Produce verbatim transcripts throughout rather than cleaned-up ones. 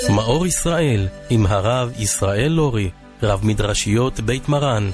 מאור ישראל עם הרב ישראל לורי, רב מדרשיות בית מרן.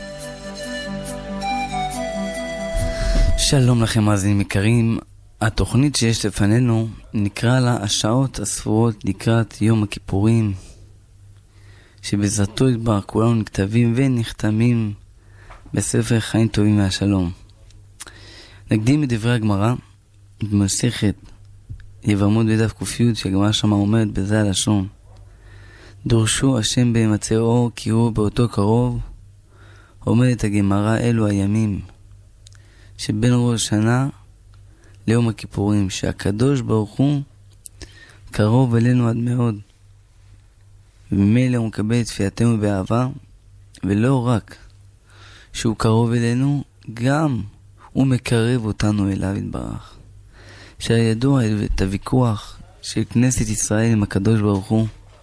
שלום לכם מאזינים יקרים. התוכנית שיש לפנינו נקרא לה השעות הספורות לקראת יום הכיפורים, שבעזרתו יתברך כולנו נכתבים ונחתמים בספר חיים טובים והשלום. נקדים את דברי הגמרא במסכת יבמות בדף קופיות, שהגמרא שמה אומרת בזה הלשון: דורשו השם בהימצאו כי הוא באותו קרוב. אומרת הגמרא אלו הימים שבין ראש השנה ליום הכיפורים, שהקדוש ברוך הוא קרוב אלינו עד מאוד, וממילא הוא מקבל את תפילתנו באהבה, ולא רק שהוא קרוב אלינו, גם הוא מקרב אותנו אליו יתברך. שהידוע את הוויכוח של כנסת ישראל עם הקדוש ברוך הוא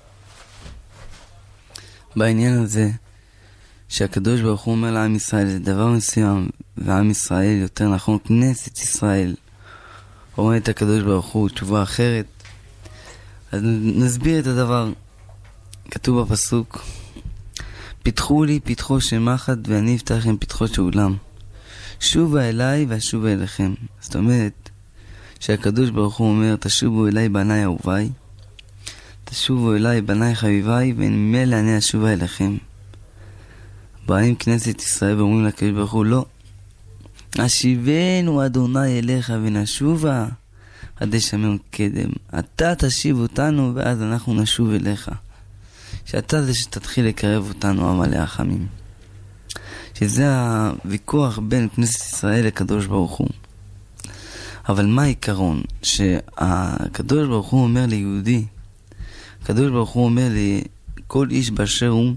בעניין הזה, שהקדוש ברוך הוא אומר לעם ישראל זה דבר מסוים, ועם ישראל, יותר נכון כנסת ישראל, אומר את הקדוש ברוך הוא תשובה אחרת. אז נסביר את הדבר. כתוב בפסוק: פיתחו לי פיתחו של מחט ואני אפתח לכם פיתחו של אולם, שובה אליי ואשובה אליכם. זאת אומרת שהקדוש ברוך הוא אומר תשובו אליי בניי אהוביי, תשובו אליי בניי חביביי, וממילא אני אשובה אליכם. באים כנסת ישראל ואומרים לקדוש ברוך הוא לא, השיבנו אדוני אליך ונשובה עד ישמעון קדם. אתה תשיב אותנו ואז אנחנו נשוב אליך. שאתה זה שתתחיל לקרב אותנו המלא החמים. שזה הוויכוח בין כנסת ישראל לקדוש ברוך הוא. אבל מה העיקרון? שהקדוש ברוך הוא אומר ליהודי, הקדוש ברוך הוא אומר לכל איש באשר הוא,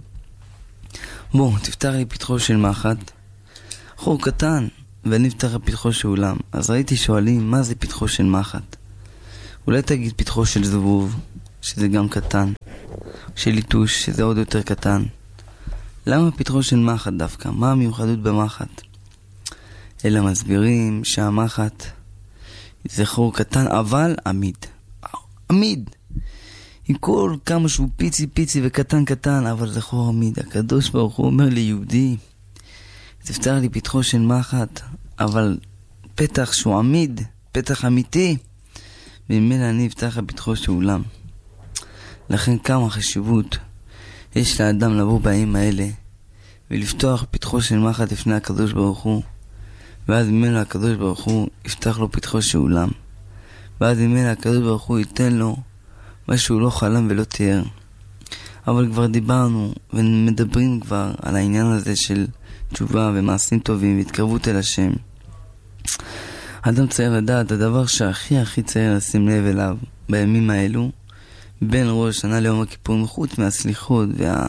בוא תפתח לי פתחו של מחט, חור קטן, ואני אפתח פתחו של אולם. אז ראיתי שואלים מה זה פתחו של מחט. אולי תגיד פתחו של זבוב, שזה גם קטן, של ליטוש, שזה עוד יותר קטן. למה פתחו של מחט דווקא? מה המיוחדות במחט? אלא מסבירים שהמחט זה חור קטן אבל עמיד. עמיד. עם כל כמה שהוא פיצי פיצי וקטן קטן, אבל זה חור עמיד. הקדוש ברוך הוא אומר ליהודי תפתח לי פתחו של מחט, אבל פתח שהוא עמיד, פתח אמיתי, וממילא אני אפתח פתחו של אולם. לכן כמה חשיבות יש לאדם לבוא בימים האלה ולפתוח פתחו של מחט לפני הקדוש ברוך הוא, ואז ממילא הקדוש ברוך הוא יפתח לו פתחו של אולם, ואז ממילא הקדוש ברוך הוא ייתן לו מה שהוא לא חלם ולא תיאר. אבל כבר דיברנו ומדברים כבר על העניין הזה של תשובה ומעשים טובים והתקרבות אל השם. אדם צריך לדעת, הדבר שהכי הכי צריך לשים לב אליו בימים האלו בין ראש השנה ליום הכיפורים, חוץ מהסליחות וה...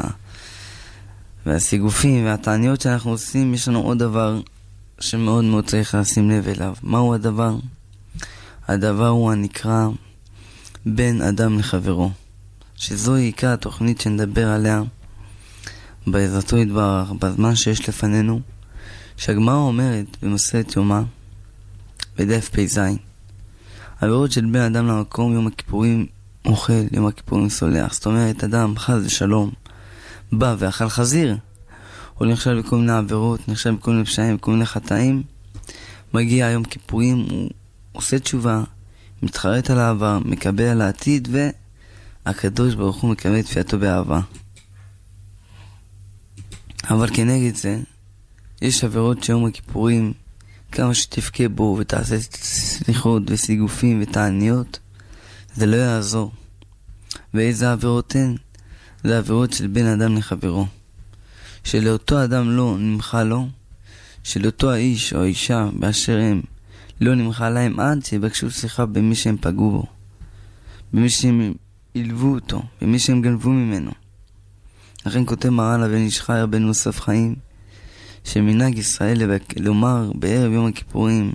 והסיגופים והתעניות שאנחנו עושים, יש לנו עוד דבר שמאוד מאוד צריך לשים לב אליו. מהו הדבר? הדבר הוא הנקרא בין אדם לחברו, שזוהי עיקר התוכנית שנדבר עליה בעזרתו יתברך בזמן שיש לפנינו, שהגמרא אומרת במסכת יומא בדף פ"ז, עבירות של בין אדם למקום יום הכיפורים אוכל, יום הכיפורים סולח. זאת אומרת, אדם חס ושלום בא ואכל חזיר, או נחשב בכל מיני עבירות, נחשב בכל מיני פשעים, בכל מיני חטאים, מגיע יום כיפורים, הוא עושה תשובה, מתחרט על העבר, מקבל על העתיד, והקדוש ברוך הוא מקבל את תפילתו באהבה. אבל כנגד זה יש עבירות שיום הכיפורים כמה שתפקה בו ותעשה סליחות וסיגופים ותעניות, זה לא יעזור. ואיזה עבירות הן? זה עבירות של בין אדם לחברו, שלאותו אדם לא נמחה לו, שלאותו האיש או האישה באשר הם לא נמחה להם עד שיבקשו סליחה במי שהם פגעו בו, במי שהם ילבו אותו, במי שהם גנבו ממנו. לכן כותב מרן הבן איש חי רבנו יוסף חיים, שמנהג ישראל לומר בערב יום הכיפורים: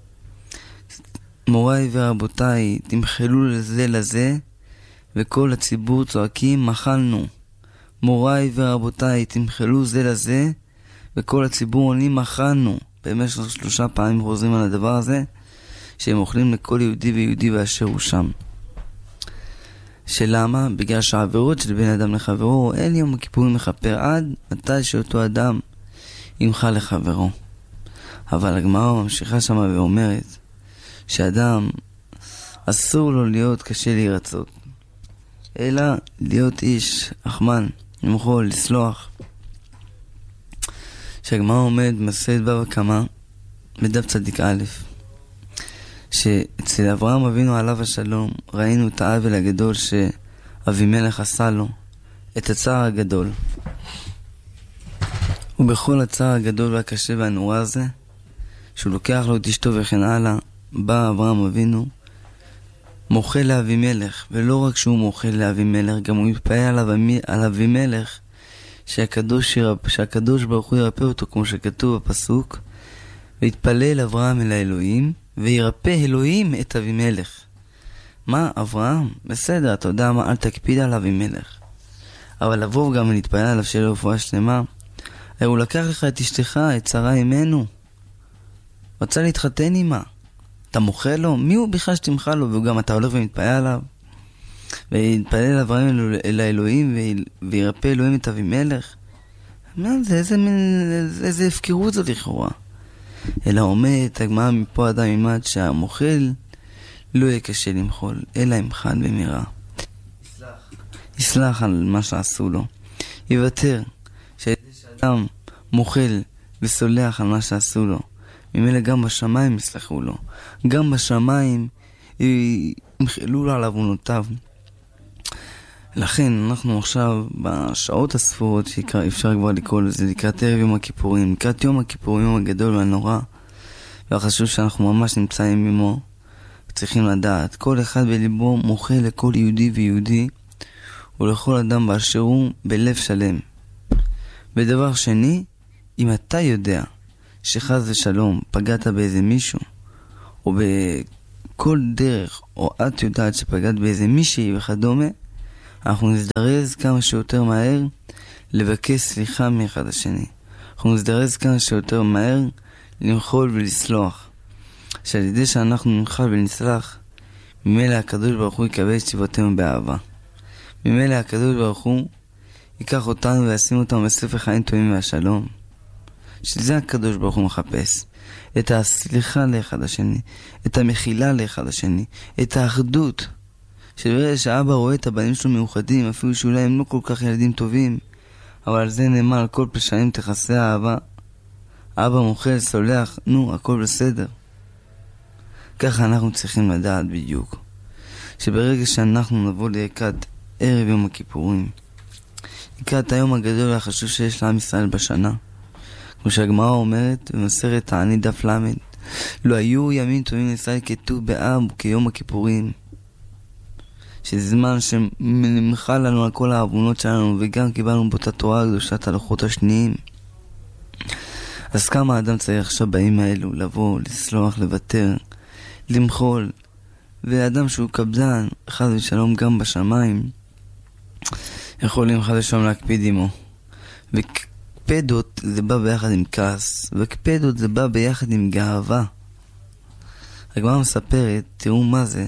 מוריי ורבותיי תמחלו לזה לזה, וכל הציבור צועקים מחלנו. מוריי ורבותיי תמחלו זה לזה, וכל הציבור עונים מחלנו. במשך שלושה פעמים חוזרים על הדבר הזה, שהם אוכלים לכל יהודי ויהודי באשר הוא שם. שלמה? בגלל שהעבירות של בן אדם לחברו, אין יום הכיפורים מכפר עד מתי שאותו אדם ימחה לחברו. אבל הגמרא ממשיכה שם ואומרת שאדם אסור לו להיות קשה להירצות, אלא להיות איש רחמן, למחול, לסלוח. שהגמרא עומד מסעד בבא קמא בדף צדיק א', שאצל אברהם אבינו עליו השלום ראינו את העוול הגדול שאבימלך עשה לו, את הצער הגדול. ובכל הצער הגדול והקשה והנורא הזה, שהוא לוקח לו את אשתו וכן הלאה, בא אברהם אבינו מוחה לאבימלך, ולא רק שהוא מוחה לאבימלך, גם הוא מתפעל על אבימלך שהקדוש, ירפ, שהקדוש ברוך הוא ירפא אותו, כמו שכתוב בפסוק, והתפלל אברהם אל האלוהים וירפא אלוהים את אבימלך. מה אברהם? בסדר, אתה יודע מה, אל תקפיד על אבימלך, אבל לבוא גם להתפלל עליו שיהיה לו רפואה שלמה. הרי הוא לקח לך את אשתך, את שרה אמנו, רצה להתחתן עמה, אתה מוחה לו? מי הוא בכלל שתמחה לו? וגם אתה הולך ומתפלל עליו ויתפלל אברהם אל האלוהים וירפא אלוהים את אבימלך? מה זה? איזה, איזה הפקרות זו לכאורה. אלא עומד הגמרא מפה אדם ילמד שהמוחל לא יהיה קשה למחול, אלא ימחל במהרה, יסלח על מה שעשו לו, יוותר. שאדם מוחל וסולח על מה שעשו לו, ממילא גם בשמיים יסלחו לו, גם בשמיים ימחלו לו על עוונותיו. לכן אנחנו עכשיו בשעות הספורות שאפשר כבר לקרוא לזה לקראת ערב יום הכיפורים, לקראת יום הכיפורים, יום הגדול והנורא והחשוב שאנחנו ממש נמצאים עמו, צריכים לדעת כל אחד בליבו מוחה לכל יהודי ויהודי ולכל אדם באשר הוא בלב שלם. ודבר שני, אם אתה יודע שחס ושלום פגעת באיזה מישהו או בכל דרך, או את יודעת שפגעת באיזה מישהי וכדומה, אנחנו נזדרז כמה שיותר מהר לבקש סליחה מאחד השני. אנחנו נזדרז כמה שיותר מהר למחול ולסלוח, שעל ידי שאנחנו נמחל ונסלח, ממילא הקדוש ברוך הוא יקבל את תשובתנו באהבה. ממילא הקדוש ברוך הוא ייקח אותנו וישים אותנו בספר חיים טובים והשלום, שזה הקדוש ברוך הוא מחפש, את הסליחה לאחד השני, את המחילה לאחד השני, את האחדות. שברגע שהאבא רואה את הבנים שלו מאוחדים, אפילו שאולי הם לא כל כך ילדים טובים, אבל על זה נאמר, על כל פשעים תכסה האהבה. אבא מוחל, סולח, נו, הכל בסדר. ככה אנחנו צריכים לדעת בדיוק, שברגע שאנחנו נבוא לקראת ערב יום הכיפורים, לקראת היום הגדול והחשוב שיש לעם ישראל בשנה, כמו שהגמרא אומרת במסכת תענית דף למד, לא היו ימים טובים לישראל כט"ו באב כיום הכיפורים, שזה זמן שמנמחה לנו על כל העוונות שלנו, וגם קיבלנו באותה תורה הקדושה את הלוחות השניים. אז כמה האדם צריך עכשיו בימים האלו לבוא, לסלוח, לוותר, למחול, ואדם שהוא קבלן, חס ושלום גם בשמיים, יכולים חס ושלום להקפיד עמו. וקפדות זה בא ביחד עם כעס, וקפדות זה בא ביחד עם גאווה. הגמרא מספרת, תראו מה זה,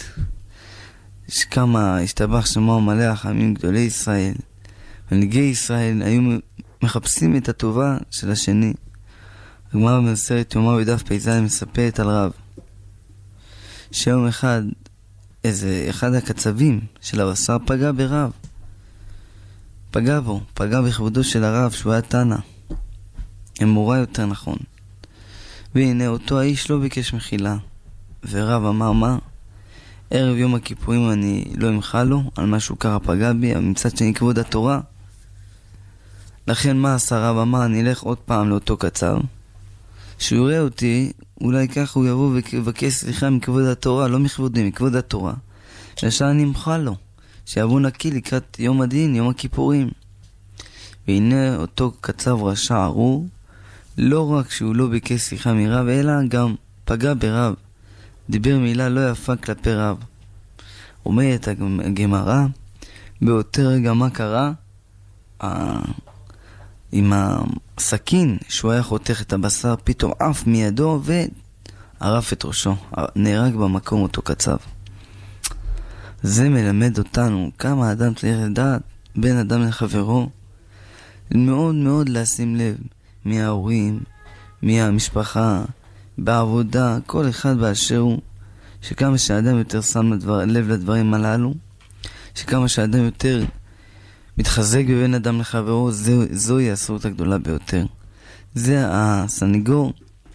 שכמה השתבח שמו המלך עמים גדולי ישראל מנהיגי ישראל היו מחפשים את הטובה של השני. הגמרא במסכת יומא בדף פ"ז מספרת על רב שיום אחד איזה אחד הקצבים של הבשר פגע ברב, פגע בו, פגע בכבודו של הרב שהוא היה תנא, אמורה יותר נכון. והנה אותו האיש לא ביקש מחילה, ורב אמר מה? ערב יום הכיפורים אני לא אמחה לו על משהו ככה פגע בי, אבל מצד שני כבוד התורה. לכן מה עשה רב? אמר אני אלך עוד פעם לאותו קצב, שהוא יראה אותי, אולי ככה הוא יבוא ובקש סליחה מכבוד התורה, לא מכבודי, מכבוד התורה, ישר אני אמחה לו, שיבוא נקי לקראת יום הדין, יום הכיפורים. והנה אותו קצב רשע ארור, לא רק שהוא לא ביקש סליחה מרב, אלא גם פגע ברב, דיבר מילה לא יפה כלפי רב. אומרת הגמרא, באותו רגע מה קרה? ה... עם הסכין שהוא היה חותך את הבשר, פתאום עף מידו וערף את ראשו, נהרג במקום אותו קצב. זה מלמד אותנו כמה אדם צריך לדעת בין אדם לחברו. מאוד מאוד לשים לב מי ההורים, מי המשפחה, בעבודה, כל אחד באשר הוא, שכמה שהאדם יותר שם לדבר, לב לדברים הללו, שכמה שהאדם יותר מתחזק בבין אדם לחברו, זו, זוהי הסרות הגדולה ביותר. זה הסניגור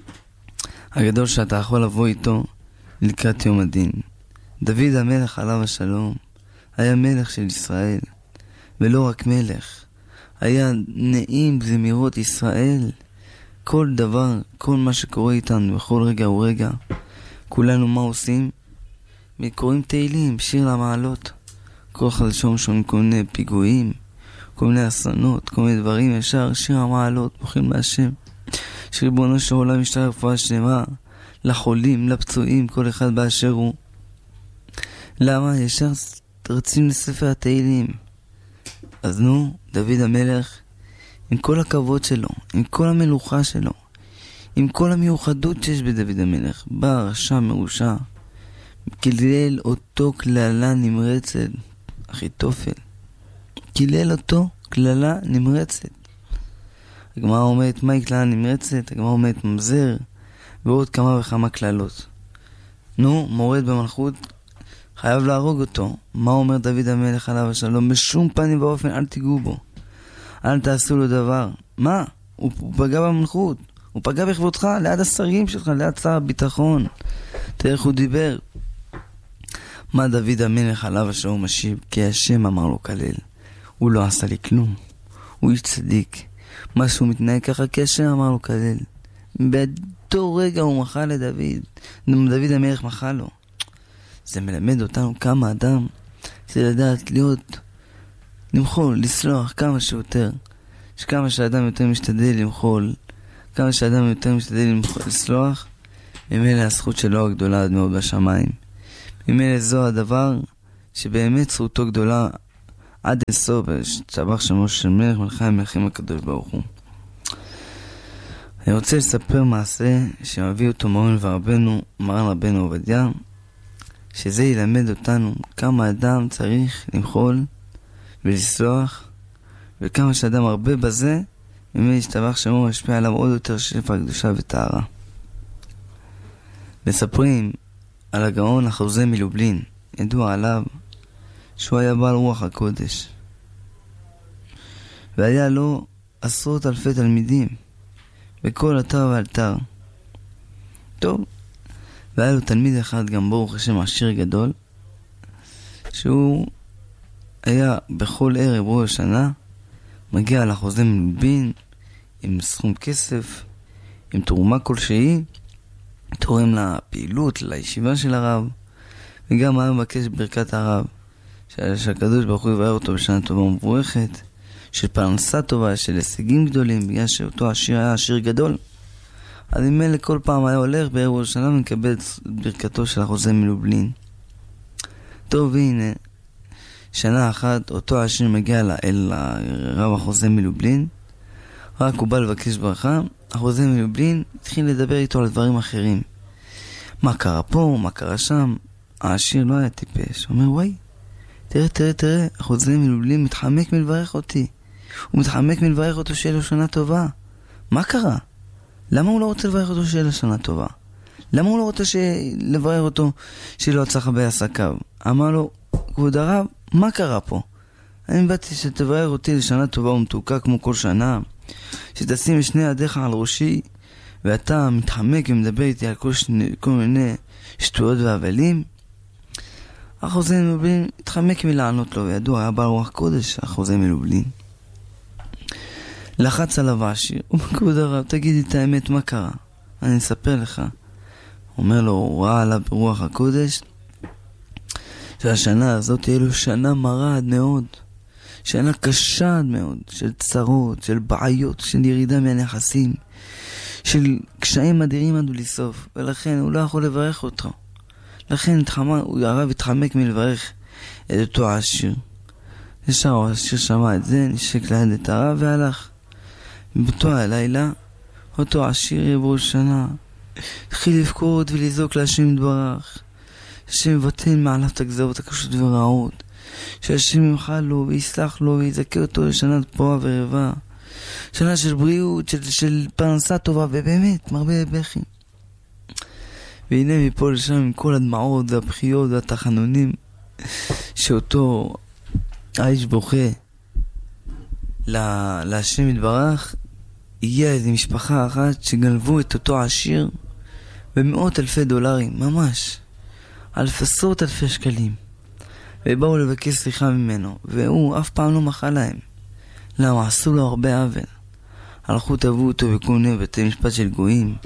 הגדול שאתה יכול לבוא איתו לקראת יום הדין. דוד המלך עליו השלום היה מלך של ישראל, ולא רק מלך, היה נעים זמירות ישראל. כל דבר, כל מה שקורה איתנו בכל רגע ורגע, כולנו מה עושים? קוראים תהילים, שיר למעלות. כל חדשום שומעים כל מיני פיגועים, כל מיני אסונות, כל מיני דברים, ישר שיר המעלות, בוכים להשם, שריבונו של עולם ישתרע רפואה שלמה לחולים, לפצועים, כל אחד באשר הוא. למה? ישר רצים לספר התהילים. אז נו, דוד המלך, עם כל הכבוד שלו, עם כל המלוכה שלו, עם כל המיוחדות שיש בדוד המלך, בא רשע מרושע, קילל אותו כללה נמרצת, אחיתופל, קילל אותו כללה נמרצת. הגמרא אומרת מהי כללה נמרצת? הגמרא אומרת ממזר, ועוד כמה וכמה כללות. נו, מורד במלכות, חייב להרוג אותו. מה אומר דוד המלך עליו השלום? בשום פנים ואופן אל תיגעו בו, אל תעשו לו דבר. מה? הוא, הוא פגע במלכות, הוא פגע בכבודך, ליד השרים שלך, ליד שר הביטחון. תראה איך הוא דיבר. מה דוד המלך עליו השלום משיב? כי השם אמר לו כלל, הוא לא עשה לי כלום, הוא איש צדיק, מה שהוא מתנהג ככה כי השם אמר לו כלל. באותו רגע הוא מחל לדוד, דוד המלך מחל לו. זה מלמד אותנו כמה אדם צריך לדעת להיות, למחול, לסלוח כמה שיותר, שכמה שאדם יותר משתדל למחול, כמה שאדם יותר משתדל למחול, לסלוח, ממילא הזכות שלו הגדולה עד מאוד בשמיים. ממילא זו הדבר שבאמת זכותו גדולה עד הסוף, שצבח שמו של מלך מלכי המלכים הקדוש ברוך הוא. אני רוצה לספר מעשה שמביא אותו מורנו ורבנו, מרן רבנו עובדיה, שזה ילמד אותנו כמה אדם צריך למחול ולסלוח, וכמה שאדם הרבה בזה, ממילא ישתבח שמו משפיע עליו עוד יותר שפע קדושה וטהרה. מספרים על הגאון אחוזה מלובלין, ידוע עליו שהוא היה בעל רוח הקודש, והיה לו עשרות אלפי תלמידים בכל אתר ואתר. טוב, והיה לו תלמיד אחד גם ברוך השם עשיר גדול, שהוא היה בכל ערב ראש השנה מגיע לאחוזה מלובלין עם סכום כסף, עם תרומה כלשהי, תורם לפעילות, לישיבה של הרב, וגם היה מבקש ברכת הרב, שהקדוש ברוך הוא יבהר אותו בשנה טובה ומבורכת, של פרנסה טובה, של הישגים גדולים, בגלל שאותו עשיר היה עשיר גדול. אז ממילא כל פעם היה הולך בערב ראש השנה ומקבל את ברכתו של אחוזה מלובלין. טוב, והנה, שנה אחת אותו עשיר מגיע אל הרב אחוזה מלובלין, רק הוא בא לבקש ברכה, אחוזה מלובלין התחיל לדבר איתו על דברים אחרים. מה קרה פה, מה קרה שם? העשיר לא היה טיפש, הוא אומר, וואי, תראה, תראה, תראה, אחוזה מלובלין מתחמק מלברך אותי. הוא מתחמק מלברך אותו שיהיה לו שנה טובה. מה קרה? למה הוא לא רוצה לברך אותו שיהיה לו שנה טובה? למה הוא לא רוצה ש... לברך אותו שיהיה לו הצלחה בעסקיו? אמר לו, כבוד הרב, מה קרה פה? אני באתי שתברך אותי לשנה טובה ומתוקה כמו כל שנה, שתשים שני ידיך על ראשי, ואתה מתחמק ומדבר איתי על כל, שני... כל מיני שטויות והבלים. אחוזה מלובלין התחמק מלענות לו, וידוע היה בעל רוח קודש, אחוזה מלובלין. לחץ עליו העשיר, הוא אומר, כבוד הרב, תגידי את האמת, מה קרה? אני אספר לך. הוא אומר לו, הוא ראה עליו ברוח הקודש, שהשנה הזאת תהיה לו שנה מרה עד מאוד, שנה קשה עד מאוד, של צרות, של בעיות, של ירידה מהנכסים, של קשיים אדירים עד לסוף, ולכן הוא לא יכול לברך אותו. לכן התחמק, הרב התחמק מלברך את אותו העשיר. ישר העשיר שמע את זה, נשק ליד את הרב והלך. באותו הלילה, אותו עשיר בראש שנה התחיל לבכות ולזעוק להשם יתברך, שהשם יבטל מעליו את הגזרות הקשות ורעות, שהשם ימחל לו ויסלח לו ויזכה אותו לשנת פורה ורבה, שנה של בריאות, של, של פרנסה טובה, ובאמת מרבה בכי. והנה מפה לשם עם כל הדמעות והבכיות והתחנונים שאותו האיש בוכה לה, להשם יתברך, הגיעה איזו משפחה אחת שגנבו את אותו עשיר במאות אלפי דולרים, ממש אלף עשרות אלפי שקלים, ובאו לבקש סליחה ממנו, והוא אף פעם לא מחל להם. למה? עשו לו הרבה עוול. הלכו תבעו אותו בכל מיני בתי משפט של גויים,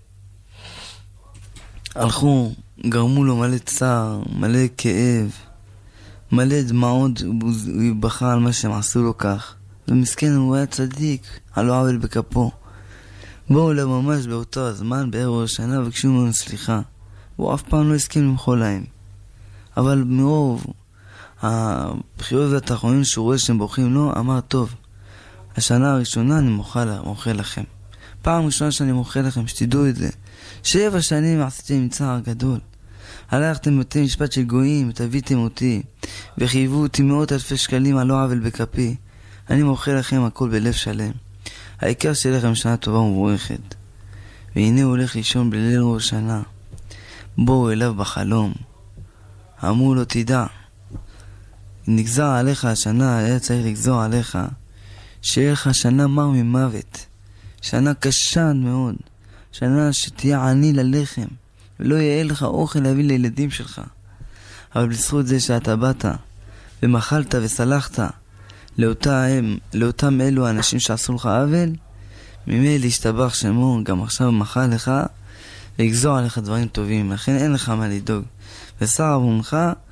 הלכו גרמו לו מלא צער, מלא כאב, מלא דמעות, הוא בכה על מה שהם עשו לו כך, ומסכן הוא היה צדיק, על לא עוול בכפו. באו לו ממש באותו הזמן בערב ראש השנה וביקשו ממנו סליחה, והוא אף פעם לא הסכים למחול להם. אבל מרוב הבחירות והתחנונים שהוא רואה שהם בוכים לו, אמר טוב, השנה הראשונה אני מוחל, מוחל לכם, פעם ראשונה שאני מוחל לכם, שתדעו את זה. שבע שנים עשיתם מצער גדול, הלכתם בתי משפט של גויים, תביתם אותי וחייבו אותי מאות אלפי שקלים על לא עוול בכפי. אני מוחל לכם הכל בלב שלם, העיקר שלכם שנה טובה ומבורכת. והנה הוא הולך לישון בליל ראש שנה, בואו אליו בחלום, אמרו לו תדע, נגזר עליך השנה, היה צריך לגזור עליך שיהיה לך שנה מר ממוות, שנה קשה מאוד, שנה שתהיה עני ללחם ולא יהיה לך אוכל להביא לילדים שלך. אבל בזכות זה שאתה באת ומחלת וסלחת לאותם, לאותם אלו האנשים שעשו לך עוול, ממילא השתבח שמו, גם עכשיו מחל לך ויגזור עליך דברים טובים, לכן אין לך מה לדאוג, ושר עוונך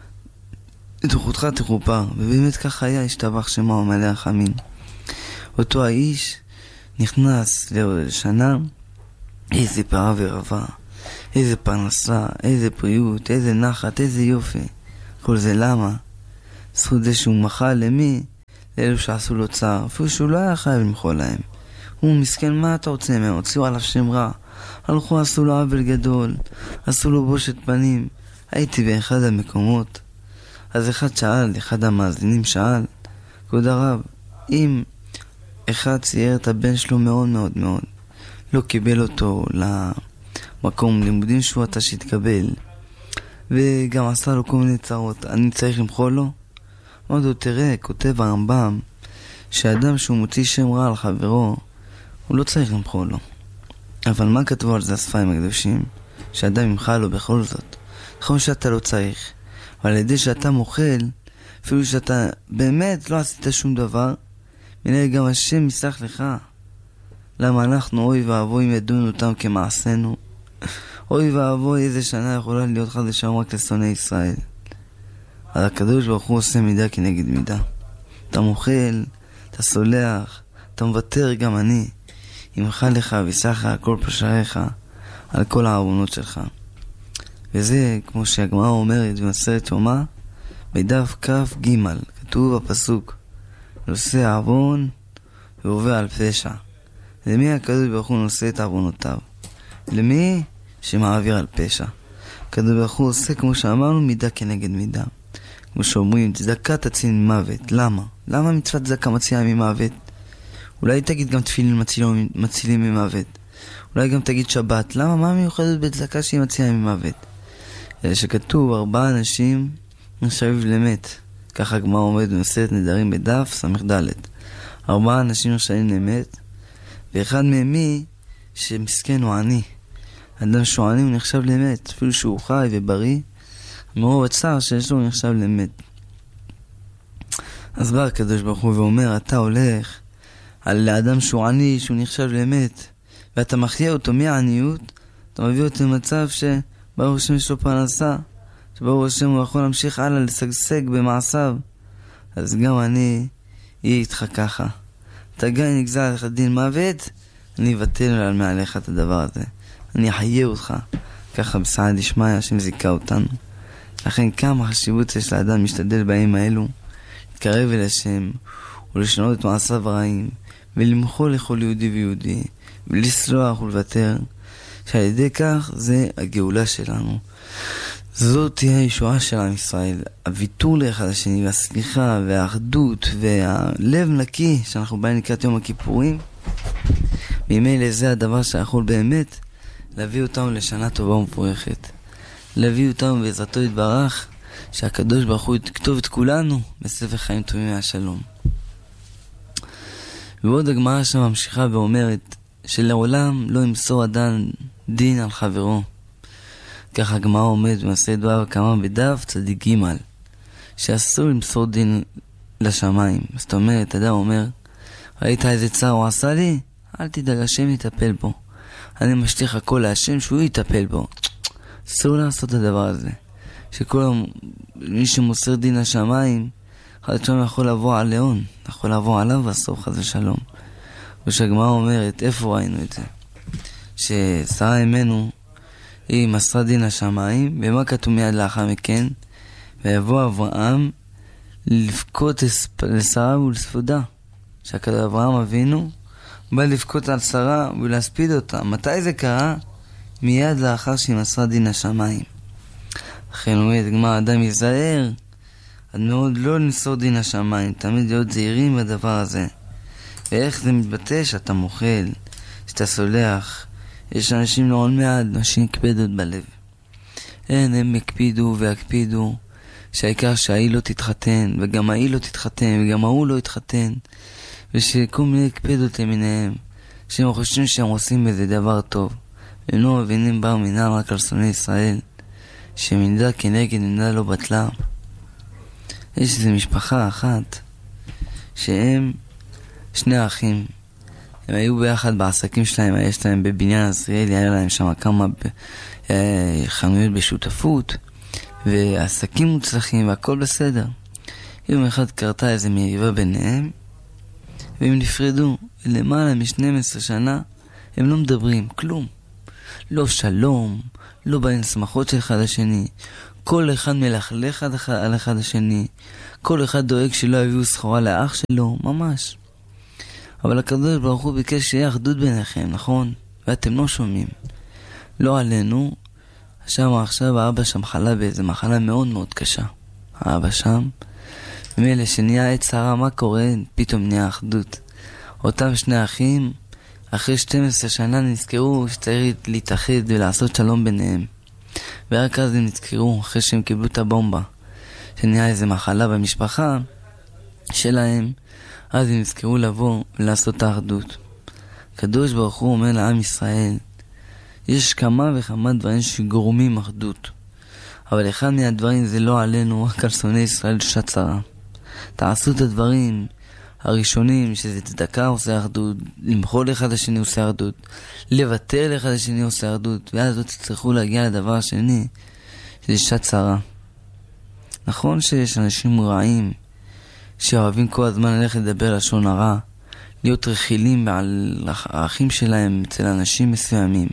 ותוכותך תכופר. ובאמת כך היה, השתבח שמו מלא רחמים. אותו האיש נכנס לשנה, איזה פרה ורבה, איזה פרנסה, איזה בריאות, איזה נחת, איזה יופי. כל זה למה? זכות זה שהוא מחל למי? לאלו שעשו לו צער, אפילו שהוא לא היה חייב למחול להם. הוא מסכן, מה אתה רוצה מהם? הוציאו עליו שם רע, הלכו עשו לו עוול גדול, עשו לו בושת פנים. הייתי באחד המקומות, אז אחד שאל, אחד המאזינים שאל, כבוד הרב, אם אחד צייר את הבן שלו מאוד מאוד מאוד, לא קיבל אותו למקום לימודים שהוא אתה שהתקבל, וגם עשה לו כל מיני צרות, אני צריך למחול לו? אמרתי לו, תראה, כותב הרמב"ם שאדם שהוא מוציא שם רע על חברו, הוא לא צריך למחול לו. אבל מה כתבו על זה הספרים הקדושים? שאדם ימחל לו בכל זאת. נכון שאתה לא צריך, אבל על ידי שאתה מוחל, אפילו שאתה באמת לא עשית שום דבר, מנהל גם השם יסלח לך. למה אנחנו אוי ואבוי ידונו אותם כמעשינו? אוי ואבוי איזה שנה יכולה להיות חדשה רק לשונאי ישראל. אז הקדוש ברוך הוא עושה מידה כנגד מידה. אתה מוחל, אתה סולח, אתה מוותר, גם אני ימחל לך ויסלח לך כל פשעיך, על כל העוונות שלך. וזה כמו שהגמרא אומרת במסכת יומא בדף כף ג', כתוב בפסוק, נושא עוון ועובר על פשע. למי הקדוש ברוך הוא נושא את עוונותיו? למי? שמעביר על פשע. הקדוש ברוך הוא עושה, כמו שאמרנו, מידה כנגד מידה. כמו שאומרים, צדקה תציל ממוות. למה? למה מצוות צדקה מצילה ממוות? אולי תגיד גם תפילין מצילים, מצילים ממוות. אולי גם תגיד שבת. למה? מה מיוחדת בצדקה שהיא מצילה ממוות? אלא שכתוב ארבעה אנשים נחשבים למת. ככה הגמרא אומרת במסכת נדרים בדף סמך ד'. ארבעה אנשים נחשבים למת, ואחד מהם מי שמסכן הוא עני. אדם שהוא עני הוא נחשב למת, אפילו שהוא חי ובריא, מרוב הצער שיש לו הוא נחשב למת. אז בא הקדוש ברוך הוא ואומר, אתה הולך על האדם שהוא עני, שהוא נחשב למת, ואתה מחיה אותו מהעניות, אתה מביא אותו למצב שברוך השם יש לו פרנסה, שברוך השם הוא יכול להמשיך הלאה לשגשג במעשיו. אז גם אני יהיה איתך ככה. אתה גם נגזר עליך דין מוות, אני אבטל על מעליך את הדבר הזה, אני אחיה אותך. ככה בסעד דשמיא השם זיכה אותנו. לכן כמה חשיבות יש לאדם משתדל בימים האלו להתקרב אל השם ולשנות את מעשיו הרעים, ולמחול לכל יהודי ויהודי, ולסלוח ולוותר, שעל ידי כך זה הגאולה שלנו. זאת תהיה הישועה של עם ישראל, הוויתור לאחד השני, והסליחה, והאחדות, והלב נקי, שאנחנו באים לקראת יום הכיפורים. ממילא זה הדבר שיכול באמת להביא אותנו לשנה טובה ומבורכת. להביא אותנו בעזרתו יתברך, שהקדוש ברוך הוא יכתוב את כולנו בספר חיים טובים מהשלום. ועוד הגמרא שם ממשיכה ואומרת, שלעולם לא ימסור אדם דין על חברו. כך הגמרא עומד במסכת בבא קמא בדף צדיק ג', שאסור למסור דין לשמיים. זאת אומרת, אדם אומר, ראית איזה צער הוא עשה לי? אל תדאג, השם יטפל בו. אני משליך הכל להשם שהוא יטפל בו. אסור לעשות את הדבר הזה. שכל מי שמוסר דין לשמיים, חד שם יכול לבוא על לאון, יכול לבוא עליו ואסור חס ושלום. ושהגמרא אומרת, איפה ראינו את זה? ששרה אמנו, היא מסרה דין לשמיים, ומה כתוב מיד לאחר מכן? ויבוא אברהם לבכות לשרה ולספודה. שהכתוב אברהם אבינו בא לבכות על שרה ולהספיד אותה. מתי זה קרה? מיד לאחר שהיא מסרה דין לשמיים. לכן אומרת גמרא, אדם ייזהר עד מאוד לא למסור דין לשמיים, תמיד להיות זהירים בדבר הזה. ואיך זה מתבטא? שאתה מוכל, שאתה סולח. יש אנשים לא מעט, אנשים יקפדות בלב. אין, הם יקפידו ויקפידו שהעיקר שהיא לא תתחתן, וגם היא לא תתחתן, וגם ההוא לא יתחתן, ושכל מיני יקפדות למיניהם, שהם חושבים שהם עושים בזה דבר טוב, והם לא מבינים בר מינם רק על שונאי ישראל, שמנדה כנגד מנדה לא בטלה. יש איזו משפחה אחת, שהם שני אחים, הם היו ביחד בעסקים שלהם, יש להם בבניין עזריאלי, היה להם שם כמה חנויות בשותפות, ועסקים מוצלחים, והכל בסדר. יום אחד קרתה איזו מריבה ביניהם, והם נפרדו. למעלה מ-שתים עשרה שנה, הם לא מדברים, כלום. לא שלום, לא בין שמחות של אחד השני. כל אחד מלכלך על אחד השני. כל אחד דואג שלא יביאו סחורה לאח שלו, ממש. אבל הקדוש ברוך הוא ביקש שיהיה אחדות ביניכם, נכון? ואתם לא שומעים. לא עלינו. שם עכשיו האבא שם חלה באיזה מחלה מאוד מאוד קשה. האבא שם. ומילא שנהיה עת צרה, מה קורה? פתאום נהיה אחדות. אותם שני אחים, אחרי שתים עשרה שנה נזכרו שצריך להתאחד ולעשות שלום ביניהם. ורק אז הם נזכרו, אחרי שהם קיבלו את הבומבה, שנהיה איזה מחלה במשפחה שלהם, אז הם נזכרו לבוא ולעשות את האחדות. הקדוש ברוך הוא אומר לעם ישראל, יש כמה וכמה דברים שגורמים אחדות. אבל אחד מהדברים זה לא עלינו, רק על שונאי ישראל שצרה. תעשו את הדברים הראשונים, שזה צדקה עושה אחדות, למחול אחד השני עושה אחדות, לוותר לאחד השני עושה אחדות, ואז לא תצטרכו להגיע לדבר השני, שזה שצרה. נכון שיש אנשים רעים, שאוהבים כל הזמן ללכת לדבר לשון הרע, להיות רכילים על האחים שלהם אצל אנשים מסוימים,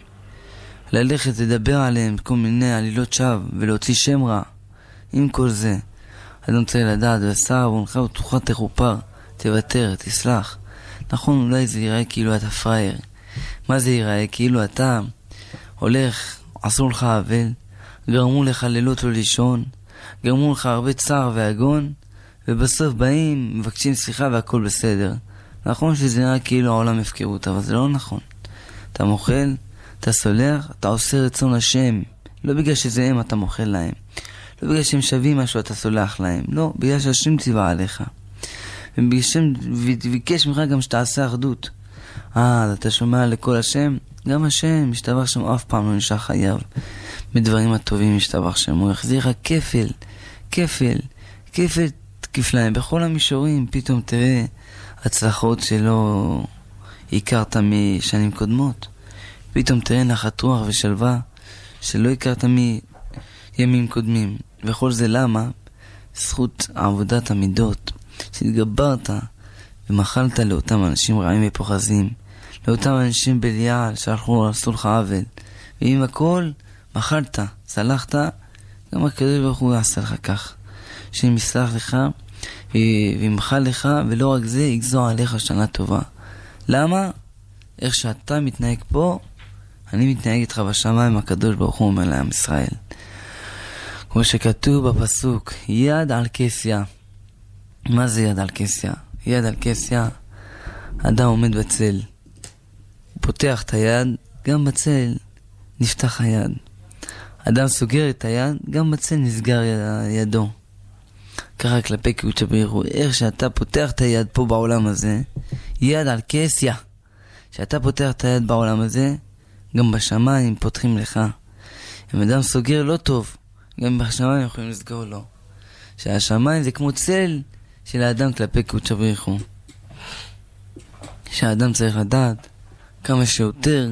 ללכת לדבר עליהם כל מיני עלילות שווא ולהוציא שם רע. עם כל זה, אדם צריך לדעת, ועשה ובונך ותוכל תחופר, תוותר, תסלח. נכון, אולי זה ייראה כאילו אתה פרייר. מה זה ייראה? כאילו אתה הולך, עשו לך עוול, גרמו לך לילות לא לישון, גרמו לך הרבה צער והגון, ובסוף באים, מבקשים סליחה והכל בסדר. נכון שזה נראה כאילו העולם הפקרות, אבל זה לא נכון. אתה מוכל, אתה סולח, אתה עושה רצון השם. לא בגלל שזה הם אתה מוכל להם. לא בגלל שהם שווים משהו אתה סולח להם. לא, בגלל שהשם ציווה עליך. ובגלל שהם ביקש ממך גם שתעשה אחדות. אה, אתה שומע לכל השם? גם השם משתבח שם אף פעם לא נשאר חייב. מדברים הטובים משתבח שם. הוא יחזיר לך כפל, כפל, כפל כפליים. בכל המישורים פתאום תראה הצלחות שלא הכרת משנים קודמות. פתאום תראה נחת רוח ושלווה שלא הכרת מימים קודמים. וכל זה למה? זכות עבודת המידות. שהתגברת ומחלת לאותם אנשים רעים ופוחזים, לאותם אנשים בליעל שהלכו לעשו לך עוול, ועם הכל מחלת, סלחת, גם הקדוש ברוך הוא יעשה לך כך, שאם יסלח לך וימחל לך, ולא רק זה, יגזור עליך שנה טובה. למה? איך שאתה מתנהג פה, אני מתנהג איתך בשמיים. הקדוש ברוך הוא אומר לעם ישראל. כמו שכתוב בפסוק, יד על כסיה. מה זה יד על כסיה? יד על כסיה, אדם עומד בצל, הוא פותח את היד, גם בצל נפתח היד. אדם סוגר את היד, גם בצל נסגר ידו. ככה כלפי קודש ברוך הוא, איך שאתה פותח את היד פה בעולם הזה, יד על כסיה. שאתה פותח את היד בעולם הזה, גם בשמיים פותחים לך. אם אדם סוגר לא טוב, גם בשמיים יכולים לסגור לו. שהשמיים זה כמו צל של האדם כלפי קודש ברוך הוא. שהאדם צריך לדעת כמה שיותר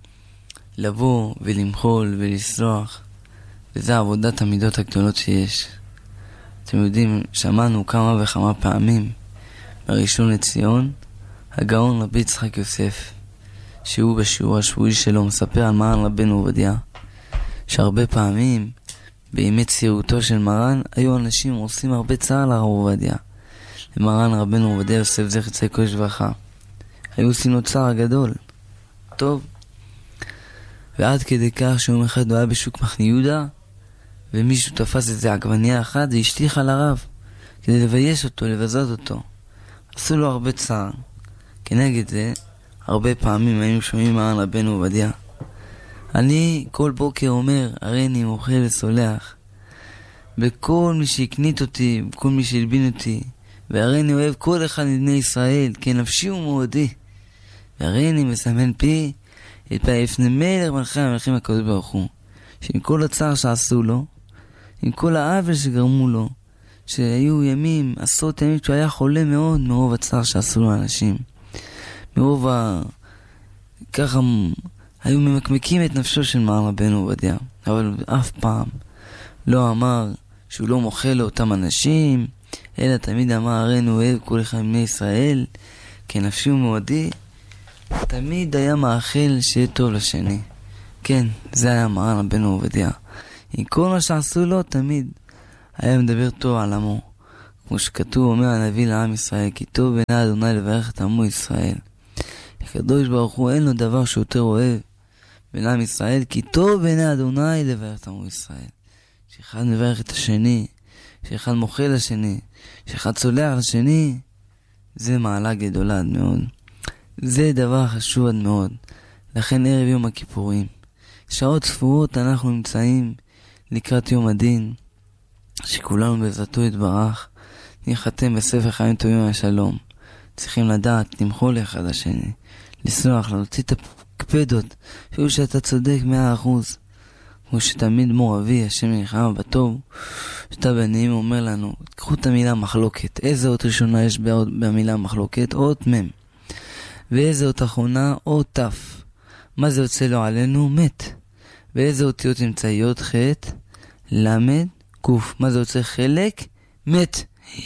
לבוא ולמחול ולסלוח, וזה עבודת המידות הגדולות שיש. אתם יודעים, שמענו כמה וכמה פעמים בראשון לציון, הגאון רבי יצחק יוסף, שהוא בשיעור השבועי שלו מספר על מרן רבנו עובדיה, שהרבה פעמים בימי צעירותו של מרן היו אנשים עושים הרבה צער לרב עובדיה. למרן רבנו עובדיה יוסף זכר צדיק קדוש לברכה, היו עושים לו צער גדול. טוב, ועד כדי כך שיום אחד הוא היה בשוק מחנה יהודה, ומישהו תפס איזה עגבנייה אחת והשליך על הרב כדי לבייש אותו, לבזות אותו. עשו לו הרבה צער. כנגד זה, הרבה פעמים היינו שומעים מרן רבנו עובדיה, אני כל בוקר אומר, הרי אני מוחה וסולח בכל מי שהקנית אותי, בכל מי שהלבין אותי, והרי אני אוהב כל אחד מבני ישראל, כנפשי ומאודי, והרי אני מסמן פי את פי לפני מלך מלכי המלכים הקדוש ברוך הוא, שעם כל הצער שעשו לו, עם כל העוול שגרמו לו, שהיו ימים, עשרות ימים שהוא היה חולה מאוד מרוב הצער שעשו לו אנשים, מרוב ה... ככה היו ממקמקים את נפשו של מרן רבנו עובדיה, אבל אף פעם לא אמר שהוא לא מוחה לאותם אנשים, אלא תמיד אמר, הרי אני אוהב כל אחד מבני ישראל כנפשי ומאודי. תמיד היה מאחל שיהיה טוב לשני. כן, זה היה מרן רבנו עובדיה. עם כל מה שעשו לו, תמיד היה מדבר טוב על עמו. כמו שכתוב, אומר הנביא לעם ישראל, כי טוב בעיני אדוני לברך את עמו ישראל. הקדוש ברוך הוא אין לו דבר שיותר אוהב בין עם ישראל, כי טוב בעיני אדוני לברך את עמו ישראל. שאחד מברך את השני, שאחד מוחה לשני, שאחד סולח לשני, זה מעלה גדולה עד מאוד. זה דבר חשוב עד מאוד. לכן ערב יום הכיפורים, שעות ספורות אנחנו נמצאים לקראת יום הדין, שכולנו בעזרתו יתברך נחתם בספר חיים טובים והשלום. צריכים לדעת, למחול אחד לשני, לסלוח, להוציא את הקפדות, אפילו שאתה צודק מאה אחוז. כמו שתמיד מור אבי, השם נלחם בטוב, שאתה בנעים אומר לנו, תקחו את המילה מחלוקת. איזה אות ראשונה יש במילה מחלוקת? אות מם. ואיזה אות אחרונה? אות תף. מה זה יוצא לו עלינו? מת. ואיזה אותיות אמצעיות? חטא, למד, קוף. מה זה יוצא חלק? מת.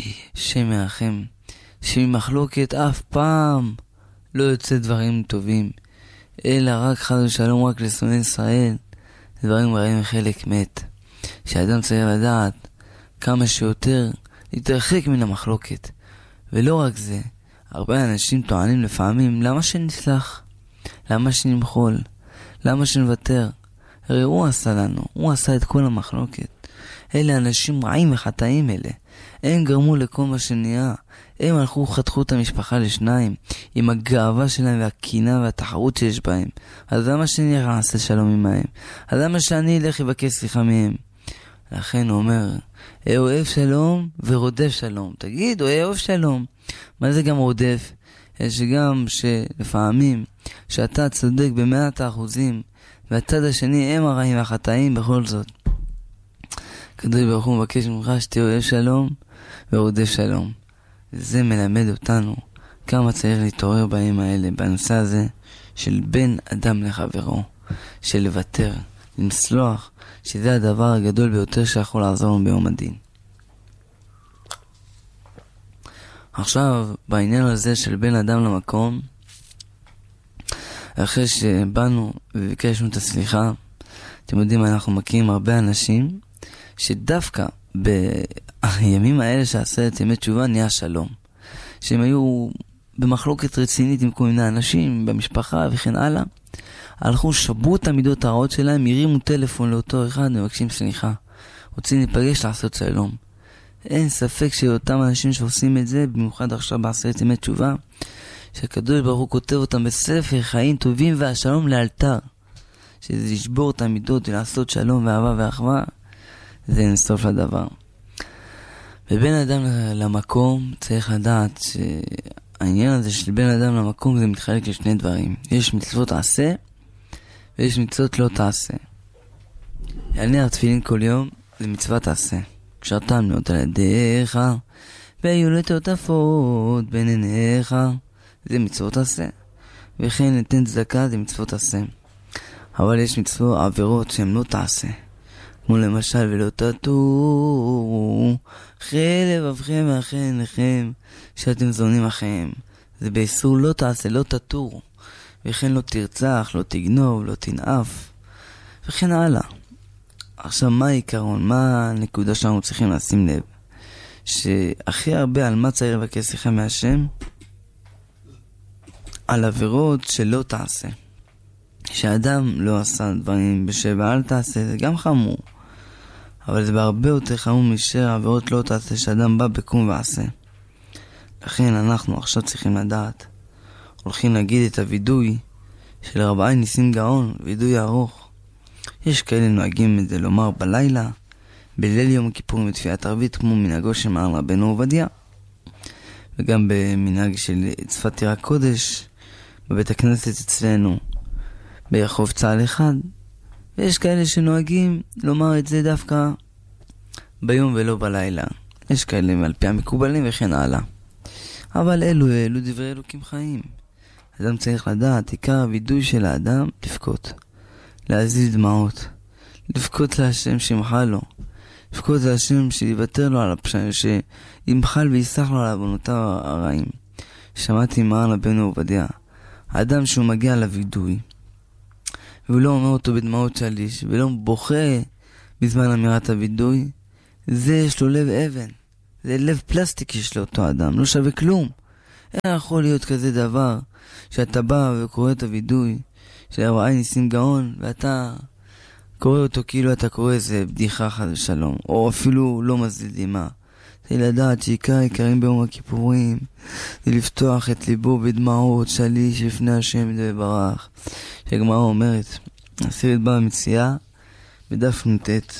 שם מרחם. שממחלוקת אף פעם לא יוצא דברים טובים, אלא רק חד ושלום, רק לשונאי ישראל, דברים רעים חלק מת. שאדם צריך לדעת כמה שיותר להתרחק מן המחלוקת. ולא רק זה, הרבה אנשים טוענים לפעמים, למה שנסלח? למה שנמחול? למה שנוותר? הרי הוא עשה לנו, הוא עשה את כל המחלוקת. אלה אנשים רעים וחטאים אלה. הם גרמו לכל מה שנהיה. הם הלכו חתכו את המשפחה לשניים, עם הגאווה שלהם והקינה והתחרות שיש בהם. אז למה שאני אעשה שלום עמהם? אז למה שאני אלך לבקש סליחה מהם? לכן הוא אומר, אוהב שלום ורודף שלום. תגיד, אוהב שלום. מה זה גם רודף? יש גם שלפעמים שאתה צודק במאת האחוזים, והצד השני הם הרעים והחטאים בכל זאת. הקדוש ברוך הוא מבקש ממך שתהיה אוהב שלום ורודף שלום. זה מלמד אותנו כמה צריך להתעורר בימים האלה, בנושא הזה של בין אדם לחברו, של לוותר, לסלוח, שזה הדבר הגדול ביותר שיכול לעזור לנו ביום הדין. עכשיו, בעניין הזה של בין אדם למקום, אחרי שבאנו וביקשנו את הסליחה, אתם יודעים, אנחנו מכירים הרבה אנשים שדווקא בימים האלה שעשה את ימי תשובה נהיה שלום, שהם היו במחלוקת רצינית עם כל מיני אנשים במשפחה וכן הלאה, הלכו, שבו את המידות הרעות שלהם, הרימו טלפון לאותו אחד, מבקשים סליחה. רוצים להיפגש לעשות שלום. אין ספק שאותם אנשים שעושים את זה, במיוחד עכשיו בעשרת ימי תשובה, שהקדוש ברוך הוא כותב אותם בספר חיים טובים והשלום לאלתר. שזה לשבור את המידות ולעשות שלום ואהבה ואחווה, זה אין סוף לדבר. ובין אדם למקום צריך לדעת שהעניין הזה של בין אדם למקום זה מתחלק לשני דברים. יש מצוות עשה ויש מצוות לא תעשה. להניח תפילין כל יום זה מצוות עשה. קשרתם להיות על ידיך והיו לטוטפות בין עיניך, זה מצוות עשה. וכן ניתן צדקה זה מצוות עשה. אבל יש מצוות עבירות שהן לא תעשה, כמו למשל ולא תטורו אחרי לבבכם ואחרי עיניכם שאתם זונים אחריהם, זה באיסור לא תעשה, לא תטורו. וכן לא תרצח, לא תגנוב, לא תנאף וכן הלאה. עכשיו מה העיקרון, מה הנקודה שאנחנו צריכים לשים לב? שהכי הרבה על מה צריך לבקש סליחה מהשם? על עבירות שלא תעשה. שאדם לא עשה דברים בשבע אל תעשה, זה גם חמור, אבל זה בהרבה יותר חמור משאר עבירות לא תעשה שאדם בא בקום ועשה. לכן אנחנו עכשיו צריכים לדעת, הולכים להגיד את הוידוי של רבי ניסים גאון, וידוי ארוך. יש כאלה נוהגים את זה לומר בלילה, בליל יום הכיפורים בתפילת ערבית, כמו מנהגו של מרן רבנו עובדיה, וגם במנהג של צפת עיר הקודש בבית הכנסת אצלנו ביחוב צהל אחד. ויש כאלה שנוהגים לומר את זה דווקא ביום ולא בלילה. יש כאלה על פי המקובלים וכן הלאה. אבל אלו אלו דברי אלוקים חיים. אדם צריך לדעת, עיקר הוידוי של האדם לבכות, להזיז דמעות, לבכות להשם שימחה לו, לבכות להשם שיוותר לו על הפשעים, שימחל ויסח לו על עוונותיו הרעים. שמעתי מרן רבנו עובדיה, האדם שהוא מגיע לוידוי והוא לא אומר אותו בדמעות שליש ולא בוכה בזמן אמירת הוידוי, זה יש לו לב אבן, זה לב פלסטיק יש לאותו אדם, לא שווה כלום. אין יכול להיות כזה דבר שאתה בא וקורא את הוידוי של רבי ניסים גאון ואתה קורא אותו כאילו אתה קורא איזה בדיחה חד ושלום, או אפילו לא מזיל דמעה. זה לדעת שעיקר עיקרים ביום הכיפורים זה לפתוח את ליבו בדמעות שליש לפני השם יתברך. שהגמרא אומרת, עשירת בבא מציעא בדף נ"ט,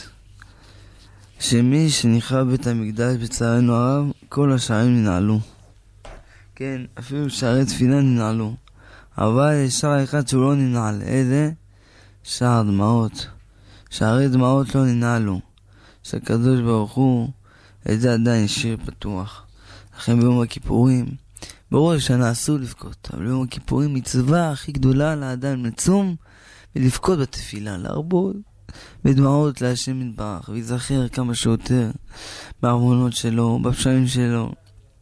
שמי שנחרב בית המקדש בצערנו הרב כל השערים ננעלו. כן, אפילו שערי תפילה ננעלו, אבל יש שער אחד שהוא לא ננעל. איזה? שער דמעות. שערי דמעות לא ננעלו, שהקדוש ברוך הוא את זה עדיין השאיר פתוח. לכן ביום הכיפורים, ברור שנה אסור לבכות, אבל ביום הכיפורים מצווה הכי גדולה לאדם לצום ולבכות בתפילה, להרבות בדמעות להשם יתברך, ויזכר כמה שיותר בעוונות שלו, בפשעים שלו,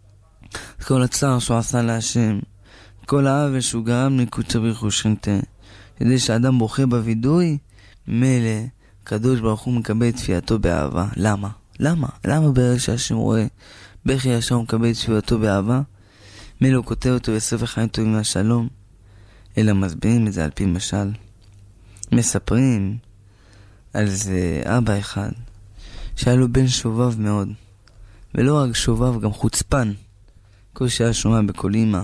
כל הצער שהוא עשה להשם, כל העוול שהוא גרם לקודשא בריך הוא שכינתה. כדי שאדם בוכה בוידוי, מלא הקדוש ברוך הוא מקבל תפילתו באהבה. למה? למה? למה ברגע שהשם רואה בכי ישר הוא מקבל תפילתו באהבה? מלא הוא כותב אותו בספר חיים טובים והשלום? אלא מסבירים את זה על פי משל. מספרים על זה אבא אחד שהיה לו בן שובב מאוד, ולא רק שובב, גם חוצפן. בקושי היה שומע בכל אמא,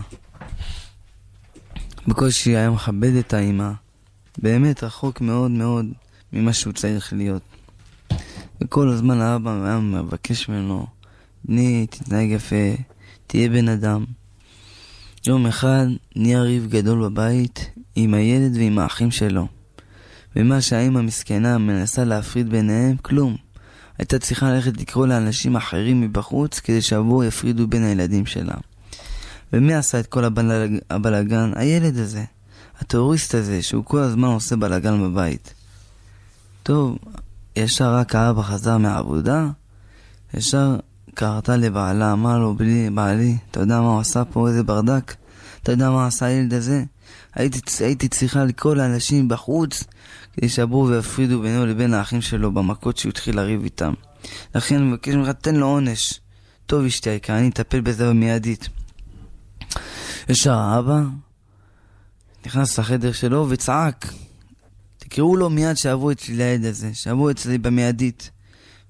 בקושי היה מכבד את האמא, באמת רחוק מאוד מאוד ממה שהוא צריך להיות. וכל הזמן האבא היה מבקש ממנו, בני תתנהג יפה, תהיה בן אדם. יום אחד נהיה ריב גדול בבית עם הילד ועם האחים שלו, ומה שהאמא מסכנה מנסה להפריד ביניהם, כלום. הייתה צריכה ללכת לקרוא לאנשים אחרים מבחוץ כדי שעבור יפרידו בין הילדים שלה. ומי עשה את כל הבלג... הבלגן? הילד הזה, הטרוריסט הזה, שהוא כל הזמן עושה בלגן בבית. טוב, ישר רק האבא חזר מהעבודה, ישר קראתה לבעלה, אמר לו, בלי בעלי, אתה יודע מה הוא עשה פה, איזה ברדק? אתה יודע מה עשה הילד הזה? הייתי, הייתי צריכה לקרוא לאנשים בחוץ כדי שעברו ויפרידו בינו לבין האחים שלו במכות שהוא התחיל לריב איתם. לכן אני מבקש ממך, תן לו עונש. טוב אשתי היקרה, אני אטפל בזה במיידית. ישר האבא נכנס לחדר שלו וצעק, תקראו לו מיד שעברו אצלי לילד הזה, שעברו אצלי במיידית.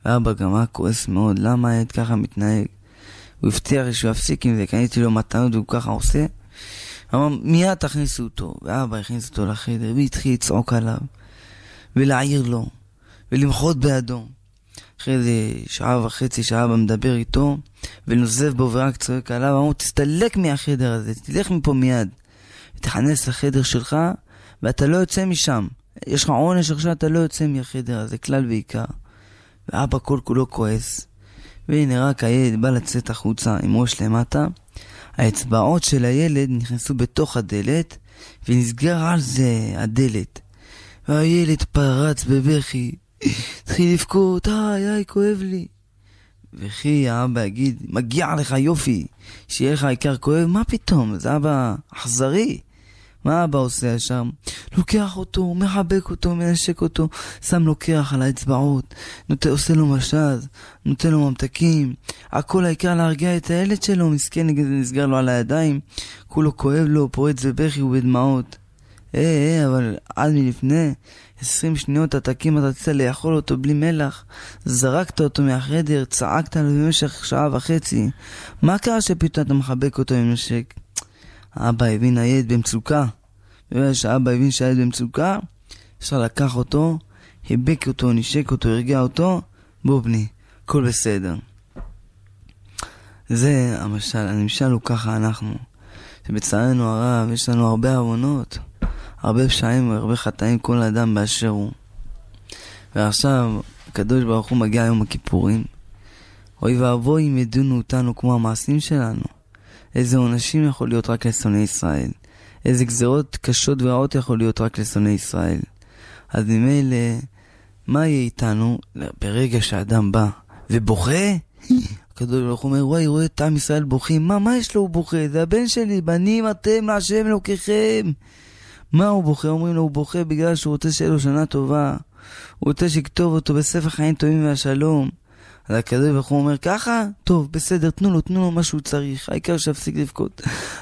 ואבא גם היה כועס מאוד, למה הילד ככה מתנהג? הוא הבטיח שהוא יפסיק עם זה, קניתי לו מתנות והוא ככה עושה. אמר, מיד תכניסו אותו. ואבא הכניס אותו לחדר, והתחיל לצעוק עליו, ולהעיר לו, ולמחות בידו. אחרי זה שעה וחצי שאבא מדבר איתו, ונוזב בו ורק צועק עליו, אמרו, תסתלק מהחדר הזה, תלך מפה מיד. תכנס לחדר שלך, ואתה לא יוצא משם. יש לך עונש עכשיו, אתה לא יוצא מהחדר הזה, כלל ועיקר. ואבא כל כולו כועס. והנה רק הילד בא לצאת החוצה עם ראש למטה. האצבעות של הילד נכנסו בתוך הדלת, ונסגר על זה הדלת. והילד פרץ בבכי. התחיל לבכות, איי איי כואב לי. וכי האבא יגיד, מגיע לך יופי, שיהיה לך העיקר כואב, מה פתאום? זה אבא אכזרי. מה אבא עושה שם? לוקח אותו, מחבק אותו, מנשק אותו, שם לו קרח על האצבעות, נותן, עושה לו משז, נותן לו ממתקים, הכל העיקר להרגיע את הילד שלו, מסכן נסגר לו על הידיים, כולו כואב לו, פורץ בבכי ובדמעות. אה, אה, אבל עד מלפני עשרים שניות התקים אתה תצא לאכול אותו בלי מלח, זרקת אותו מהחדר, צעקת עליו במשך שעה וחצי, מה קרה שפתאום אתה מחבק אותו עם נשק? אבא הבין הילד במצוקה, ושאבא הבין שהילד במצוקה, אפשר לקח אותו, היבק אותו, נשק אותו, הרגיע אותו, בוא בני, הכל בסדר. זה המשל, הנמשל הוא ככה אנחנו, שבצערנו הרב יש לנו הרבה עוונות, הרבה פשעים והרבה חטאים כל אדם באשר הוא. ועכשיו הקדוש ברוך הוא מגיע יום הכיפורים, אוי ואבוי אם ידונו אותנו כמו המעשים שלנו. איזה עונשים יכול להיות רק לשונאי ישראל, איזה גזרות קשות ורעות יכול להיות רק לשונאי ישראל. אז ממילא מה יהיה איתנו ברגע שהאדם בא ובוכה? הקדוש ברוך הוא אומר, וואי, רואה את עם ישראל בוכים, מה, מה יש לו? הוא בוכה, זה הבן שלי, בנים אתם להשם אלוקיכם. מה הוא בוכה? אומרים לו, הוא בוכה בגלל שהוא רוצה שיהיה לו שנה טובה, הוא רוצה שכתוב אותו בספר חיים טובים והשלום. אז הקדוש ברוך הוא אומר ככה, טוב, בסדר, תנו לו, תנו לו מה שהוא צריך, העיקר שיפסיק לבכות.